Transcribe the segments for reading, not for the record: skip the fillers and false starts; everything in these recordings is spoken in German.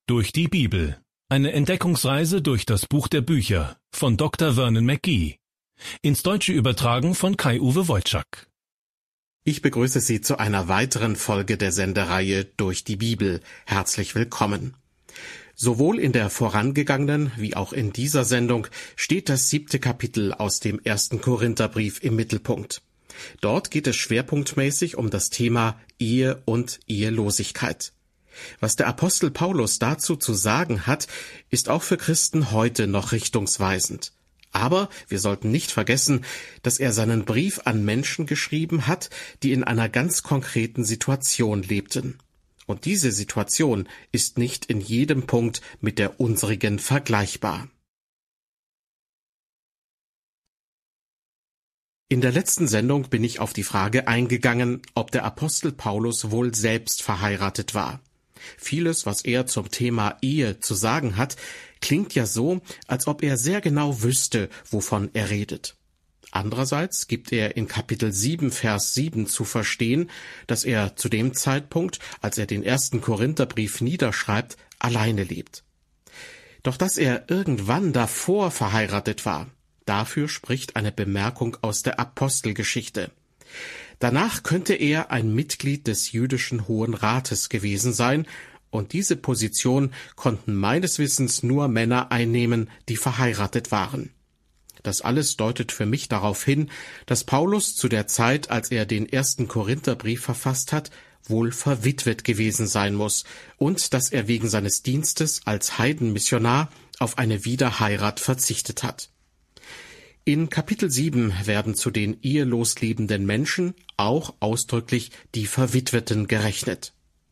Durch die Bibel. Eine Entdeckungsreise durch das Buch der Bücher von Dr. Vernon McGee. Ins Deutsche übertragen von Kai-Uwe Wojczak. Ich begrüße Sie zu einer weiteren Folge der Sendereihe Durch die Bibel. Herzlich willkommen. Sowohl in der vorangegangenen wie auch in dieser Sendung steht das 7. Kapitel aus dem 1. Korintherbrief im Mittelpunkt. Dort geht es schwerpunktmäßig um das Thema Ehe und Ehelosigkeit. Was der Apostel Paulus dazu zu sagen hat, ist auch für Christen heute noch richtungsweisend. Aber wir sollten nicht vergessen, dass er seinen Brief an Menschen geschrieben hat, die in einer ganz konkreten Situation lebten. Und diese Situation ist nicht in jedem Punkt mit der unsrigen vergleichbar. In der letzten Sendung bin ich auf die Frage eingegangen, ob der Apostel Paulus wohl selbst verheiratet war. Vieles, was er zum Thema Ehe zu sagen hat, klingt ja so, als ob er sehr genau wüsste, wovon er redet. Andererseits gibt er in Kapitel 7, Vers 7 zu verstehen, dass er zu dem Zeitpunkt, als er den 1. Korintherbrief niederschreibt, alleine lebt. Doch dass er irgendwann davor verheiratet war, dafür spricht eine Bemerkung aus der Apostelgeschichte. Danach könnte er ein Mitglied des jüdischen Hohen Rates gewesen sein, und diese Position konnten meines Wissens nur Männer einnehmen, die verheiratet waren. Das alles deutet für mich darauf hin, dass Paulus zu der Zeit, als er den 1. Korintherbrief verfasst hat, wohl verwitwet gewesen sein muss und dass er wegen seines Dienstes als Heidenmissionar auf eine Wiederheirat verzichtet hat. In Kapitel 7 werden zu den ehelos lebenden Menschen auch ausdrücklich die Verwitweten gerechnet.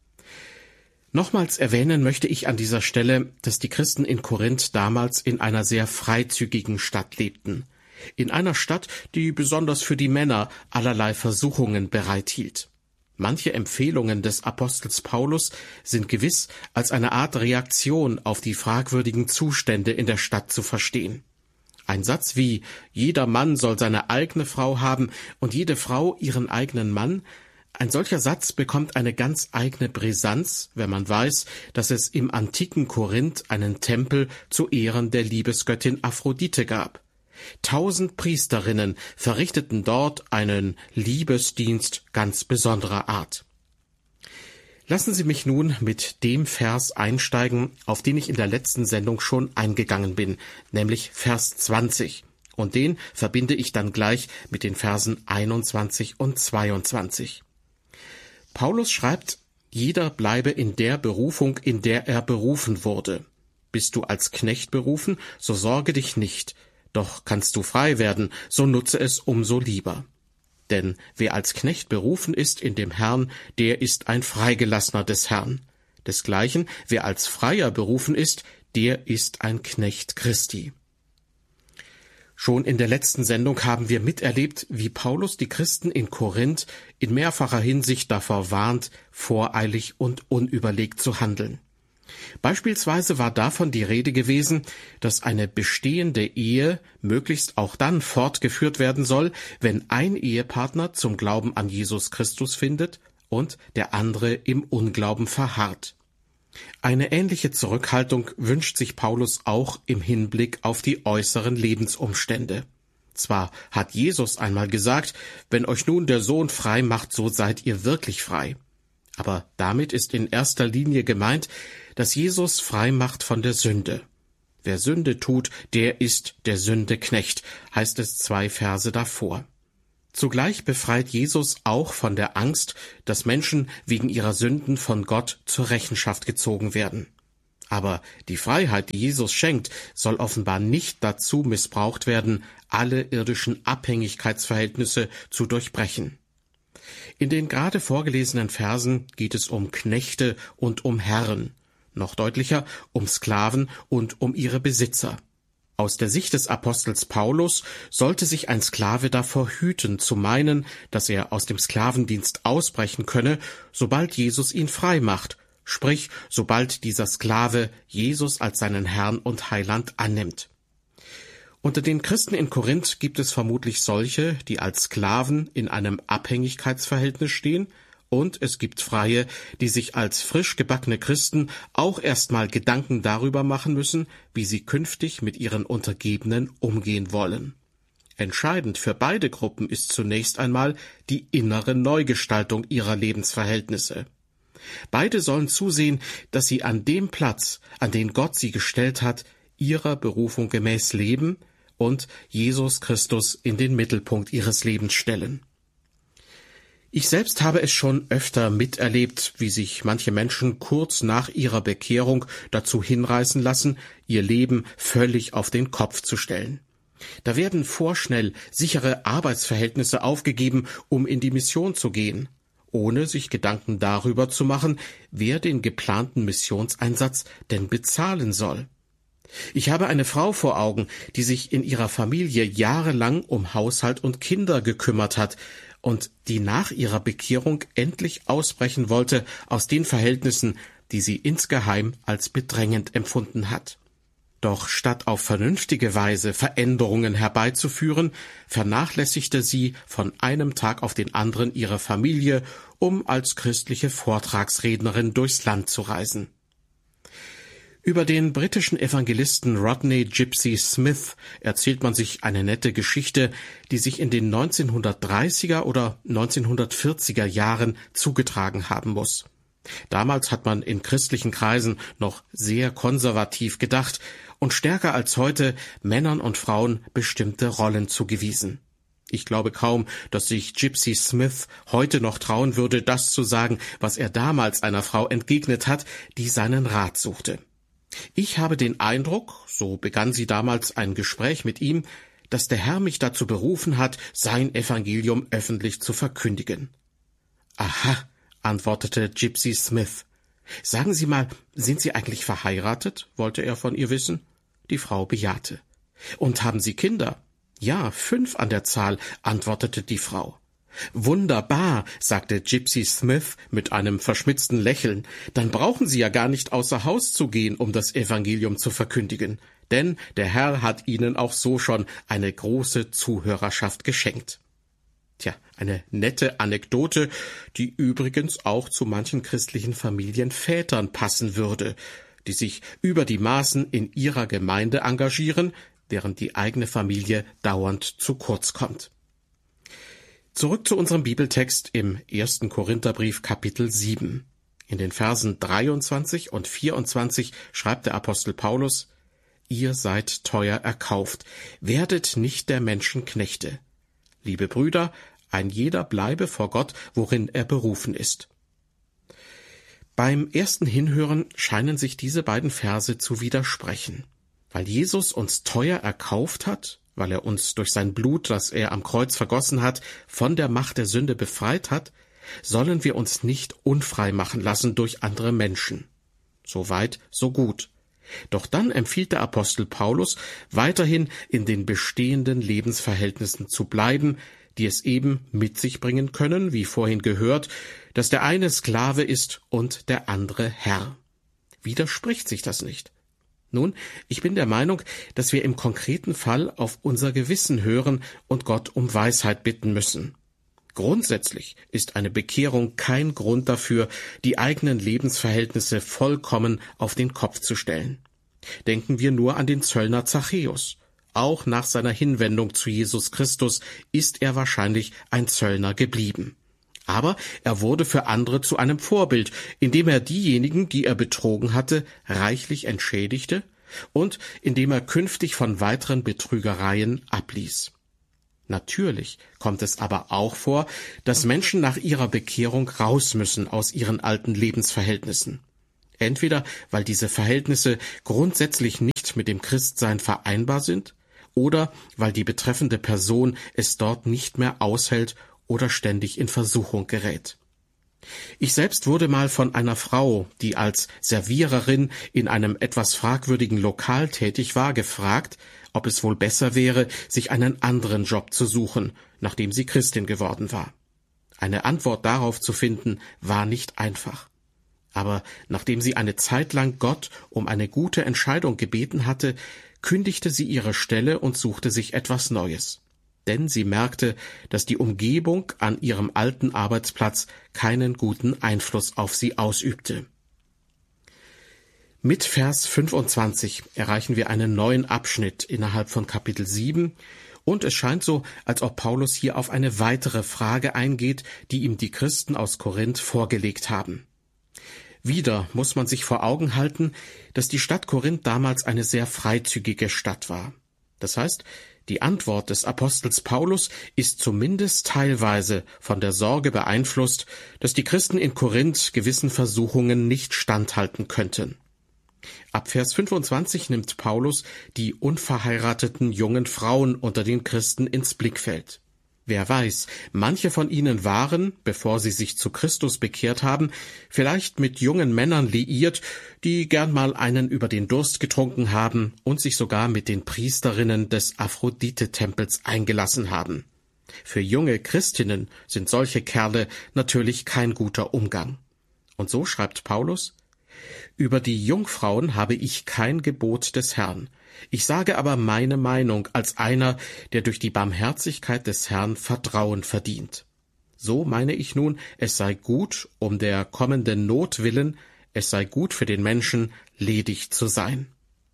Nochmals erwähnen möchte ich an dieser Stelle, dass die Christen in Korinth damals in einer sehr freizügigen Stadt lebten. In einer Stadt, die besonders für die Männer allerlei Versuchungen bereithielt. Manche Empfehlungen des Apostels Paulus sind gewiss als eine Art Reaktion auf die fragwürdigen Zustände in der Stadt zu verstehen. Ein Satz wie »Jeder Mann soll seine eigene Frau haben und jede Frau ihren eigenen Mann«, ein solcher Satz bekommt eine ganz eigene Brisanz, wenn man weiß, dass es im antiken Korinth einen Tempel zu Ehren der Liebesgöttin Aphrodite gab. 1000 Priesterinnen verrichteten dort einen Liebesdienst ganz besonderer Art. Lassen Sie mich nun mit dem Vers einsteigen, auf den ich in der letzten Sendung schon eingegangen bin, nämlich Vers 20. Und den verbinde ich dann gleich mit den Versen 21 und 22. Paulus schreibt, jeder bleibe in der Berufung, in der er berufen wurde. Bist du als Knecht berufen, so sorge dich nicht. Doch kannst du frei werden, so nutze es umso lieber. Denn wer als Knecht berufen ist in dem Herrn, der ist ein Freigelassener des Herrn. Desgleichen, wer als Freier berufen ist, der ist ein Knecht Christi. Schon in der letzten Sendung haben wir miterlebt, wie Paulus die Christen in Korinth in mehrfacher Hinsicht davor warnt, voreilig und unüberlegt zu handeln. Beispielsweise war davon die Rede gewesen, dass eine bestehende Ehe möglichst auch dann fortgeführt werden soll, wenn ein Ehepartner zum Glauben an Jesus Christus findet und der andere im Unglauben verharrt. Eine ähnliche Zurückhaltung wünscht sich Paulus auch im Hinblick auf die äußeren Lebensumstände. Zwar hat Jesus einmal gesagt, wenn euch nun der Sohn frei macht, so seid ihr wirklich frei. Aber damit ist in erster Linie gemeint, dass Jesus frei macht von der Sünde. Wer Sünde tut, der ist der Sünde Knecht, heißt es 2 Verse davor. Zugleich befreit Jesus auch von der Angst, dass Menschen wegen ihrer Sünden von Gott zur Rechenschaft gezogen werden. Aber die Freiheit, die Jesus schenkt, soll offenbar nicht dazu missbraucht werden, alle irdischen Abhängigkeitsverhältnisse zu durchbrechen. In den gerade vorgelesenen Versen geht es um Knechte und um Herren, noch deutlicher um Sklaven und um ihre Besitzer. Aus der Sicht des Apostels Paulus sollte sich ein Sklave davor hüten, zu meinen, dass er aus dem Sklavendienst ausbrechen könne, sobald Jesus ihn frei macht, sprich, sobald dieser Sklave Jesus als seinen Herrn und Heiland annimmt. Unter den Christen in Korinth gibt es vermutlich solche, die als Sklaven in einem Abhängigkeitsverhältnis stehen Und es gibt Freie, die sich als frisch gebackene Christen auch erstmal Gedanken darüber machen müssen, wie sie künftig mit ihren Untergebenen umgehen wollen. Entscheidend für beide Gruppen ist zunächst einmal die innere Neugestaltung ihrer Lebensverhältnisse. Beide sollen zusehen, dass sie an dem Platz, an den Gott sie gestellt hat, ihrer Berufung gemäß leben und Jesus Christus in den Mittelpunkt ihres Lebens stellen. Ich selbst habe es schon öfter miterlebt, wie sich manche Menschen kurz nach ihrer Bekehrung dazu hinreißen lassen, ihr Leben völlig auf den Kopf zu stellen. Da werden vorschnell sichere Arbeitsverhältnisse aufgegeben, um in die Mission zu gehen, ohne sich Gedanken darüber zu machen, wer den geplanten Missionseinsatz denn bezahlen soll. Ich habe eine Frau vor Augen, die sich in ihrer Familie jahrelang um Haushalt und Kinder gekümmert hat und die nach ihrer Bekehrung endlich ausbrechen wollte aus den Verhältnissen, die sie insgeheim als bedrängend empfunden hat. Doch statt auf vernünftige Weise Veränderungen herbeizuführen, vernachlässigte sie von einem Tag auf den anderen ihre Familie, um als christliche Vortragsrednerin durchs Land zu reisen. Über den britischen Evangelisten Rodney Gypsy Smith erzählt man sich eine nette Geschichte, die sich in den 1930er oder 1940er Jahren zugetragen haben muss. Damals hat man in christlichen Kreisen noch sehr konservativ gedacht und stärker als heute Männern und Frauen bestimmte Rollen zugewiesen. Ich glaube kaum, dass sich Gypsy Smith heute noch trauen würde, das zu sagen, was er damals einer Frau entgegnet hat, die seinen Rat suchte. Ich habe den Eindruck, so begann sie damals ein Gespräch mit ihm, dass der Herr mich dazu berufen hat, sein Evangelium öffentlich zu verkündigen. Aha, antwortete Gypsy Smith. Sagen Sie mal, sind Sie eigentlich verheiratet? Wollte er von ihr wissen. Die Frau bejahte. Und haben Sie Kinder? Ja, 5 an der Zahl, antwortete die Frau. Wunderbar, sagte Gypsy Smith mit einem verschmitzten Lächeln. Dann brauchen Sie ja gar nicht außer Haus zu gehen, um das Evangelium zu verkündigen. Denn der Herr hat Ihnen auch so schon eine große Zuhörerschaft geschenkt. Tja, eine nette Anekdote, die übrigens auch zu manchen christlichen Familienvätern passen würde, die sich über die Maßen in ihrer Gemeinde engagieren, während die eigene Familie dauernd zu kurz kommt. Zurück zu unserem Bibeltext im 1. Korintherbrief Kapitel 7. In den Versen 23 und 24 schreibt der Apostel Paulus: Ihr seid teuer erkauft, werdet nicht der Menschen Knechte. Liebe Brüder, ein jeder bleibe vor Gott, worin er berufen ist. Beim ersten Hinhören scheinen sich diese beiden Verse zu widersprechen. Weil Jesus uns teuer erkauft hat, weil er uns durch sein Blut, das er am Kreuz vergossen hat, von der Macht der Sünde befreit hat, sollen wir uns nicht unfrei machen lassen durch andere Menschen. So weit, so gut. Doch dann empfiehlt der Apostel Paulus, weiterhin in den bestehenden Lebensverhältnissen zu bleiben, die es eben mit sich bringen können, wie vorhin gehört, dass der eine Sklave ist und der andere Herr. Widerspricht sich das nicht? Nun, ich bin der Meinung, dass wir im konkreten Fall auf unser Gewissen hören und Gott um Weisheit bitten müssen. Grundsätzlich ist eine Bekehrung kein Grund dafür, die eigenen Lebensverhältnisse vollkommen auf den Kopf zu stellen. Denken wir nur an den Zöllner Zachäus. Auch nach seiner Hinwendung zu Jesus Christus ist er wahrscheinlich ein Zöllner geblieben. Aber er wurde für andere zu einem Vorbild, indem er diejenigen, die er betrogen hatte, reichlich entschädigte und indem er künftig von weiteren Betrügereien abließ. Natürlich kommt es aber auch vor, dass Menschen nach ihrer Bekehrung raus müssen aus ihren alten Lebensverhältnissen. Entweder weil diese Verhältnisse grundsätzlich nicht mit dem Christsein vereinbar sind, oder weil die betreffende Person es dort nicht mehr aushält oder ständig in Versuchung gerät. Ich selbst wurde mal von einer Frau, die als Serviererin in einem etwas fragwürdigen Lokal tätig war, gefragt, ob es wohl besser wäre, sich einen anderen Job zu suchen, nachdem sie Christin geworden war. Eine Antwort darauf zu finden, war nicht einfach. Aber nachdem sie eine Zeit lang Gott um eine gute Entscheidung gebeten hatte, kündigte sie ihre Stelle und suchte sich etwas Neues. denn sie merkte, dass die Umgebung an ihrem alten Arbeitsplatz keinen guten Einfluss auf sie ausübte. Mit Vers 25 erreichen wir einen neuen Abschnitt innerhalb von Kapitel 7, und es scheint so, als ob Paulus hier auf eine weitere Frage eingeht, die ihm die Christen aus Korinth vorgelegt haben. Wieder muss man sich vor Augen halten, dass die Stadt Korinth damals eine sehr freizügige Stadt war. Das heißt, die Antwort des Apostels Paulus ist zumindest teilweise von der Sorge beeinflusst, dass die Christen in Korinth gewissen Versuchungen nicht standhalten könnten. Ab Vers 25 nimmt Paulus die unverheirateten jungen Frauen unter den Christen ins Blickfeld. Wer weiß, manche von ihnen waren, bevor sie sich zu Christus bekehrt haben, vielleicht mit jungen Männern liiert, die gern mal einen über den Durst getrunken haben und sich sogar mit den Priesterinnen des Aphrodite-Tempels eingelassen haben. Für junge Christinnen sind solche Kerle natürlich kein guter Umgang. Und so schreibt Paulus: Über die Jungfrauen habe ich kein Gebot des Herrn. Ich sage aber meine Meinung als einer, der durch die Barmherzigkeit des Herrn Vertrauen verdient. So meine ich nun, es sei gut, um der kommenden Not willen, es sei gut für den Menschen, ledig zu sein.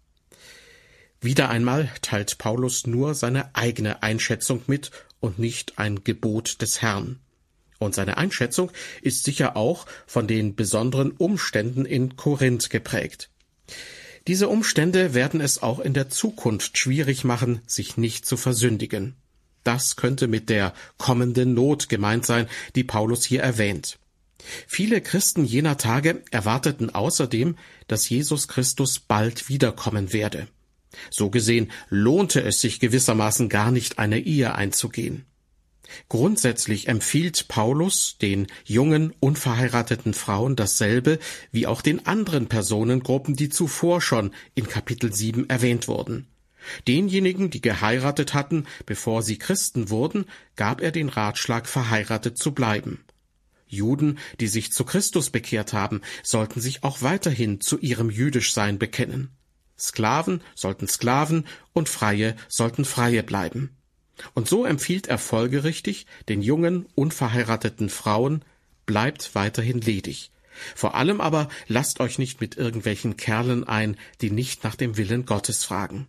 Wieder einmal teilt Paulus nur seine eigene Einschätzung mit und nicht ein Gebot des Herrn. Und seine Einschätzung ist sicher auch von den besonderen Umständen in Korinth geprägt. Diese Umstände werden es auch in der Zukunft schwierig machen, sich nicht zu versündigen. Das könnte mit der kommenden Not gemeint sein, die Paulus hier erwähnt. Viele Christen jener Tage erwarteten außerdem, dass Jesus Christus bald wiederkommen werde. So gesehen lohnte es sich gewissermaßen gar nicht, eine Ehe einzugehen. Grundsätzlich empfiehlt Paulus den jungen, unverheirateten Frauen dasselbe wie auch den anderen Personengruppen, die zuvor schon in Kapitel 7 erwähnt wurden. Denjenigen, die geheiratet hatten, bevor sie Christen wurden, gab er den Ratschlag, verheiratet zu bleiben. Juden, die sich zu Christus bekehrt haben, sollten sich auch weiterhin zu ihrem Jüdischsein bekennen. Sklaven sollten Sklaven und Freie sollten Freie bleiben. Und so empfiehlt er folgerichtig den jungen, unverheirateten Frauen: bleibt weiterhin ledig. Vor allem aber lasst euch nicht mit irgendwelchen Kerlen ein, die nicht nach dem Willen Gottes fragen.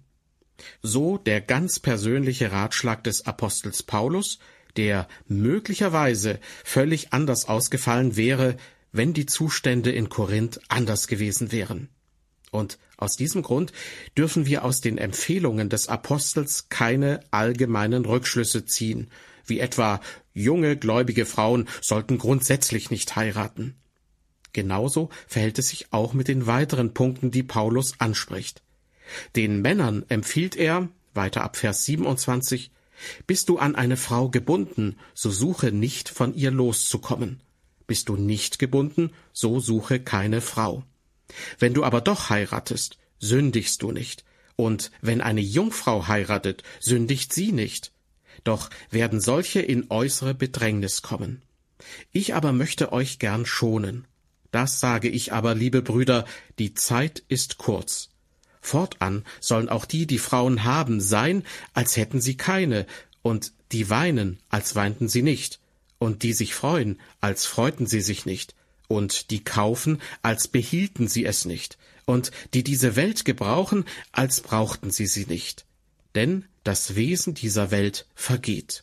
So der ganz persönliche Ratschlag des Apostels Paulus, der möglicherweise völlig anders ausgefallen wäre, wenn die Zustände in Korinth anders gewesen wären. Und aus diesem Grund dürfen wir aus den Empfehlungen des Apostels keine allgemeinen Rückschlüsse ziehen, wie etwa junge gläubige Frauen sollten grundsätzlich nicht heiraten. Genauso verhält es sich auch mit den weiteren Punkten, die Paulus anspricht. Den Männern empfiehlt er, weiter ab Vers 27, bist du an eine Frau gebunden, so suche nicht von ihr loszukommen. Bist du nicht gebunden, so suche keine Frau. Wenn du aber doch heiratest, sündigst du nicht. Und wenn eine Jungfrau heiratet, sündigt sie nicht. Doch werden solche in äußere Bedrängnis kommen. Ich aber möchte euch gern schonen. Das sage ich aber, liebe Brüder, die Zeit ist kurz. Fortan sollen auch die, die Frauen haben, sein, als hätten sie keine, und die weinen, als weinten sie nicht, und die sich freuen, als freuten sie sich nicht, und die kaufen, als behielten sie es nicht, und die diese Welt gebrauchen, als brauchten sie sie nicht. Denn das Wesen dieser Welt vergeht.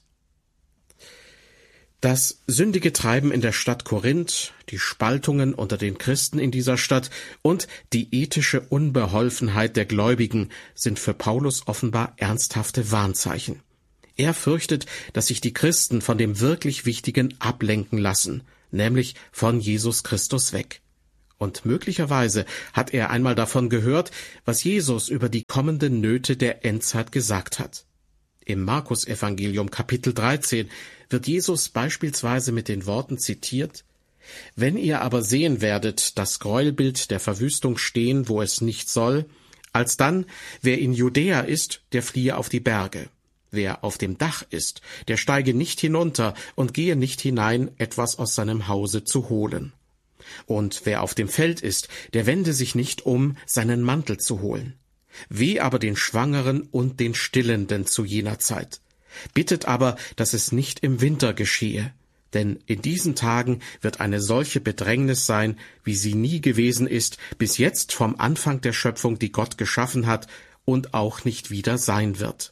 Das sündige Treiben in der Stadt Korinth, die Spaltungen unter den Christen in dieser Stadt und die ethische Unbeholfenheit der Gläubigen sind für Paulus offenbar ernsthafte Warnzeichen. Er fürchtet, dass sich die Christen von dem wirklich Wichtigen ablenken lassen, nämlich von Jesus Christus weg. Und möglicherweise hat er einmal davon gehört, was Jesus über die kommenden Nöte der Endzeit gesagt hat. Im Markus-Evangelium Kapitel 13 wird Jesus beispielsweise mit den Worten zitiert: Wenn ihr aber sehen werdet das Gräuelbild der Verwüstung stehen, wo es nicht soll, alsdann, wer in Judäa ist, der fliehe auf die Berge. Wer auf dem Dach ist, der steige nicht hinunter und gehe nicht hinein, etwas aus seinem Hause zu holen. Und wer auf dem Feld ist, der wende sich nicht um, seinen Mantel zu holen. Weh aber den Schwangeren und den Stillenden zu jener Zeit. bittet aber, dass es nicht im Winter geschehe, denn in diesen Tagen wird eine solche Bedrängnis sein, wie sie nie gewesen ist, bis jetzt vom Anfang der Schöpfung, die Gott geschaffen hat und auch nicht wieder sein wird.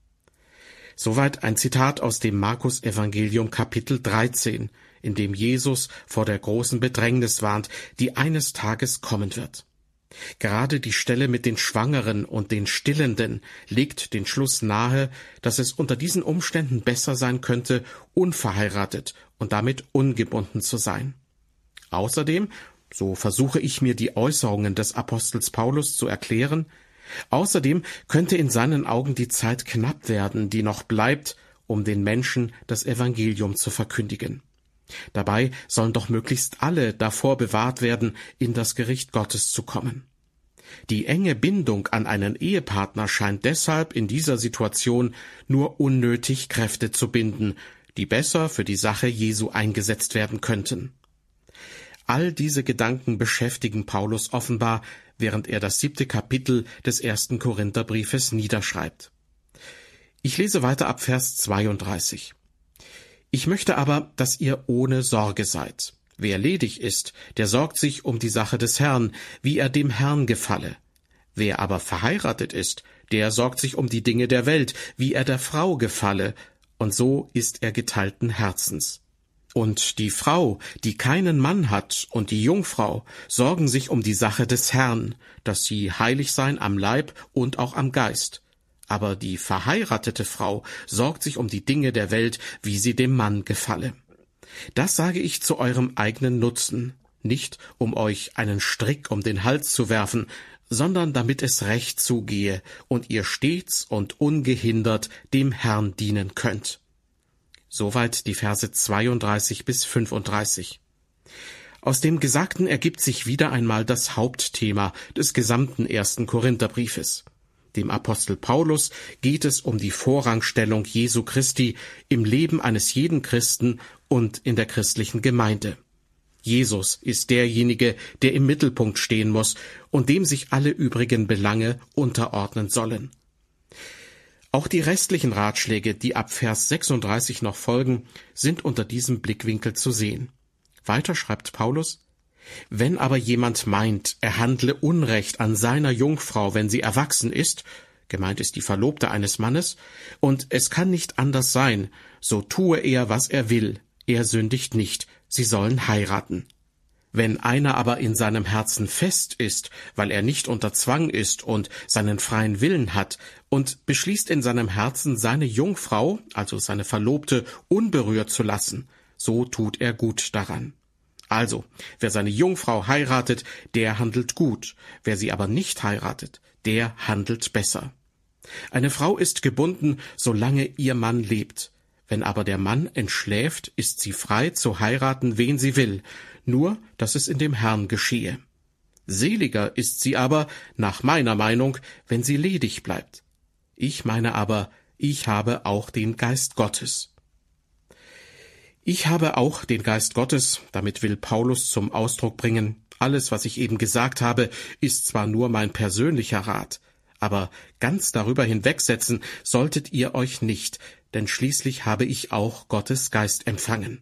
Soweit ein Zitat aus dem Markus-Evangelium Kapitel 13, in dem Jesus vor der großen Bedrängnis warnt, die eines Tages kommen wird. Gerade die Stelle mit den Schwangeren und den Stillenden legt den Schluss nahe, dass es unter diesen Umständen besser sein könnte, unverheiratet und damit ungebunden zu sein. Außerdem, so versuche ich mir die Äußerungen des Apostels Paulus zu erklären, außerdem könnte in seinen Augen die Zeit knapp werden, die noch bleibt, um den Menschen das Evangelium zu verkündigen. Dabei sollen doch möglichst alle davor bewahrt werden, in das Gericht Gottes zu kommen. Die enge Bindung an einen Ehepartner scheint deshalb in dieser Situation nur unnötig Kräfte zu binden, die besser für die Sache Jesu eingesetzt werden könnten. All diese Gedanken beschäftigen Paulus offenbar, während er das 7. Kapitel des 1. Korintherbriefes niederschreibt. Ich lese weiter ab Vers 32. Ich möchte aber, dass ihr ohne Sorge seid. Wer ledig ist, der sorgt sich um die Sache des Herrn, wie er dem Herrn gefalle. Wer aber verheiratet ist, der sorgt sich um die Dinge der Welt, wie er der Frau gefalle, und so ist er geteilten Herzens. Und die Frau, die keinen Mann hat, und die Jungfrau sorgen sich um die Sache des Herrn, dass sie heilig seien am Leib und auch am Geist. Aber die verheiratete Frau sorgt sich um die Dinge der Welt, wie sie dem Mann gefalle. Das sage ich zu eurem eigenen Nutzen, nicht um euch einen Strick um den Hals zu werfen, sondern damit es recht zugehe und ihr stets und ungehindert dem Herrn dienen könnt. Soweit die Verse 32 bis 35. Aus dem Gesagten ergibt sich wieder einmal das Hauptthema des gesamten 1. Korintherbriefes. Dem Apostel Paulus geht es um die Vorrangstellung Jesu Christi im Leben eines jeden Christen und in der christlichen Gemeinde. Jesus ist derjenige, der im Mittelpunkt stehen muss und dem sich alle übrigen Belange unterordnen sollen. Auch die restlichen Ratschläge, die ab Vers 36 noch folgen, sind unter diesem Blickwinkel zu sehen. Weiter schreibt Paulus: Wenn aber jemand meint, er handle Unrecht an seiner Jungfrau, wenn sie erwachsen ist, gemeint ist die Verlobte eines Mannes, und es kann nicht anders sein, so tue er, was er will, er sündigt nicht, sie sollen heiraten. Wenn einer aber in seinem Herzen fest ist, weil er nicht unter Zwang ist und seinen freien Willen hat, und beschließt in seinem Herzen, seine Jungfrau, also seine Verlobte, unberührt zu lassen, so tut er gut daran. Also, wer seine Jungfrau heiratet, der handelt gut, wer sie aber nicht heiratet, der handelt besser. Eine Frau ist gebunden, solange ihr Mann lebt. Wenn aber der Mann entschläft, ist sie frei zu heiraten, wen sie will, nur dass es in dem Herrn geschehe. Seliger ist sie aber, nach meiner Meinung, wenn sie ledig bleibt. Ich meine aber, ich habe auch den Geist Gottes. Ich habe auch den Geist Gottes, damit will Paulus zum Ausdruck bringen, alles, was ich eben gesagt habe, ist zwar nur mein persönlicher Rat, aber ganz darüber hinwegsetzen solltet ihr euch nicht, denn schließlich habe ich auch Gottes Geist empfangen.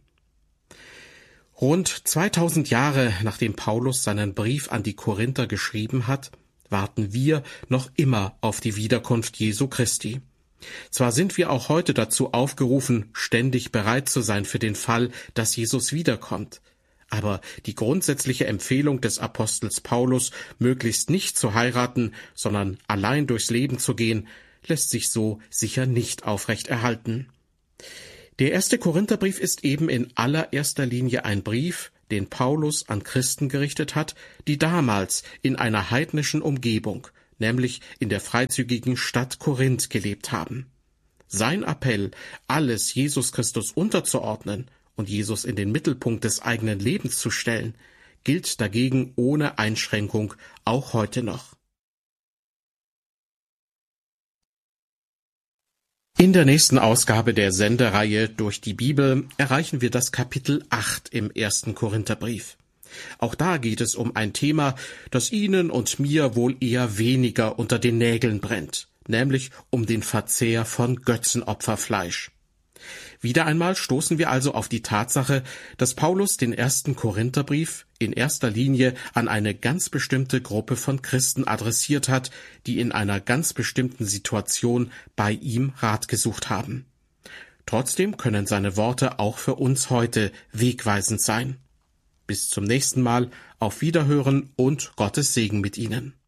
Rund 2000 Jahre nachdem Paulus seinen Brief an die Korinther geschrieben hat, warten wir noch immer auf die Wiederkunft Jesu Christi. Zwar sind wir auch heute dazu aufgerufen, ständig bereit zu sein für den Fall, dass Jesus wiederkommt, aber die grundsätzliche Empfehlung des Apostels Paulus, möglichst nicht zu heiraten, sondern allein durchs Leben zu gehen, lässt sich so sicher nicht aufrechterhalten. Der 1. Korintherbrief ist eben in allererster Linie ein Brief, den Paulus an Christen gerichtet hat, die damals in einer heidnischen Umgebung, nämlich in der freizügigen Stadt Korinth, gelebt haben. Sein Appell, alles Jesus Christus unterzuordnen und Jesus in den Mittelpunkt des eigenen Lebens zu stellen, gilt dagegen ohne Einschränkung auch heute noch. In der nächsten Ausgabe der Sendereihe Durch die Bibel erreichen wir das Kapitel 8 im 1. Korintherbrief. Auch da geht es um ein Thema, das Ihnen und mir wohl eher weniger unter den Nägeln brennt, nämlich um den Verzehr von Götzenopferfleisch. Wieder einmal stoßen wir also auf die Tatsache, dass Paulus den 1. Korintherbrief in erster Linie an eine ganz bestimmte Gruppe von Christen adressiert hat, die in einer ganz bestimmten Situation bei ihm Rat gesucht haben. Trotzdem können seine Worte auch für uns heute wegweisend sein. Bis zum nächsten Mal, auf Wiederhören und Gottes Segen mit Ihnen.